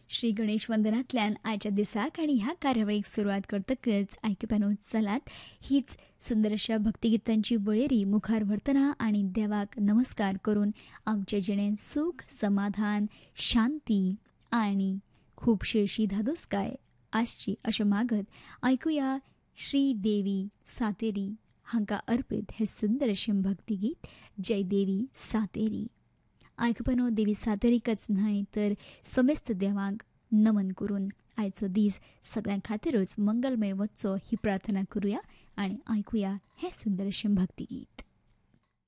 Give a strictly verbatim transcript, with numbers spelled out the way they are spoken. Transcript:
श्री गणेश वंदनांतल्यान आयच्या दिसाक आनी ह्या कार्यावळीक सुरवात करतकच आयकुप्यानो चलात हीच सुंदर अशा भक्तिगितांची वळेरी मुखार व्हरतना आनी देवाक नमस्कार करून आमचे जिणेंत सूख समाधान शांती आनी खुबशी अशी धादोसकाय आसची अशें मागत आयकुया श्री देवी सातेरी हांकां अर्पीत हें सुंदर अशें भक्तिगीत जय देवी सातेरी. आयकुपानो देवी सातेरीकच न्हय तर समेस्त देवांक नमन करून आयचो दीस सगळ्यां खातीरच मंगलमय वचचो ही प्रार्थना करुया आनी आयकुया हें सुंदर अशें भक्तिगीत.